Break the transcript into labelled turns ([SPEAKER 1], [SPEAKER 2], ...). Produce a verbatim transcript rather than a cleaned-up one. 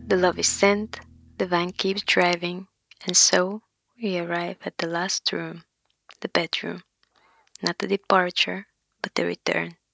[SPEAKER 1] The love is sent, the van keeps driving, and so we arrive at the last room, the bedroom. Not the departure, but the return.